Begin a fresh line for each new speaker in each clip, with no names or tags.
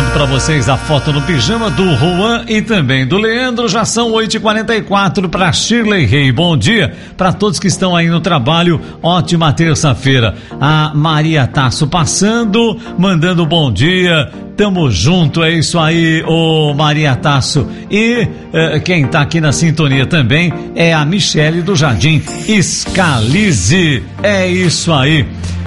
Mandando para vocês a foto no pijama do Juan e também do Leandro. Já são 8h44 para Shirley Rei. Bom dia para todos que estão aí no trabalho. Ótima terça-feira. A Maria Tasso passando, mandando bom dia. Tamo junto, é isso aí, ô Maria Tasso. E quem tá aqui na sintonia também é a Michele do Jardim Scalise. É isso aí.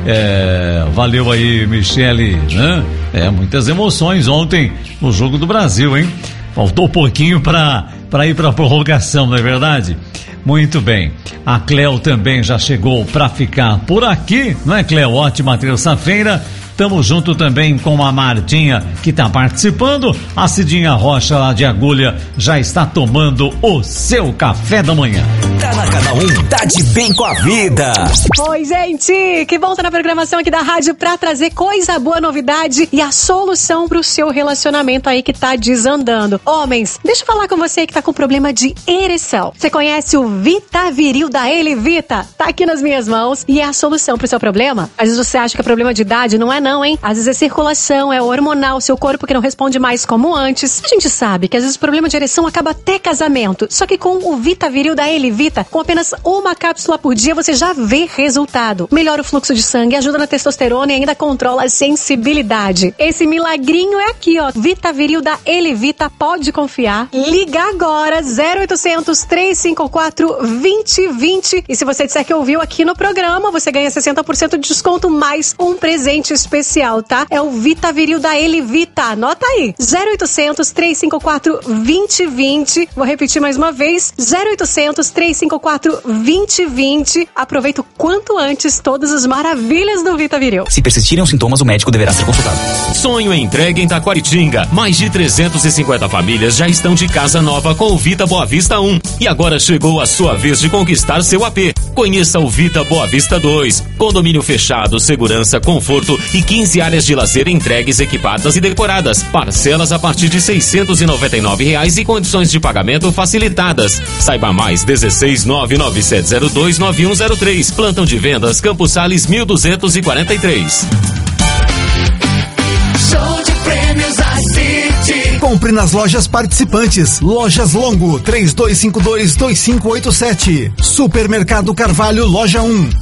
Valeu aí, Michele, né? Muitas emoções ontem no Jogo do Brasil, hein? Faltou um pouquinho para ir pra prorrogação, não é verdade? Muito bem. A Cleo também já chegou para ficar por aqui, não é, Cleo? Ótima terça-feira. Tamo junto também com a Martinha, que tá participando. A Cidinha Rocha, lá de Agulha, já está tomando o seu café da manhã.
Tá na Canal 1, tá de bem com a vida.
Oi, gente, que bom tá na programação aqui da rádio pra trazer coisa boa, novidade e a solução pro seu relacionamento aí que tá desandando. Homens, deixa eu falar com você que tá com problema de ereção. Você conhece o Vita Viril da Elevita? Tá aqui nas minhas mãos e é a solução pro seu problema. Às vezes você acha que é problema de idade, não é não, hein? Às vezes é circulação, é hormonal, seu corpo que não responde mais como antes. A gente sabe que às vezes o problema de ereção acaba até casamento, só que com o Vita Viril da Elevita, com apenas uma cápsula por dia, você já vê resultado. Melhora o fluxo de sangue, ajuda na testosterona e ainda controla a sensibilidade. Esse milagrinho é aqui, ó. Vita Viril da Elevita, pode confiar. Liga agora, 0800 354 2020. E se você disser que ouviu aqui no programa, você ganha 60% de desconto mais um presente especial, tá? É o Vita Viril da Elevita. Anota aí. 0800 354 2020. Vou repetir mais uma vez. 0800 354 2020. Aproveita o quanto antes todas as maravilhas do Vita Viril.
Se persistirem os sintomas, o médico deverá ser consultado.
Sonho entregue em Taquaritinga. Mais de 350 famílias já estão de casa nova com o Vita Boa Vista 1. E agora chegou a sua vez de conquistar seu AP. Conheça o Vita Boa Vista 2. Condomínio fechado, segurança, conforto e 15 áreas de lazer entregues, equipadas e decoradas. Parcelas a partir de R$ 699 e condições de pagamento facilitadas. Saiba mais, 16997029103. Plantão de vendas Campos Sales 1243.
Show de prêmios a City.
Compre nas lojas participantes. Lojas Longo, 3252-2587. Supermercado Carvalho, Loja 1.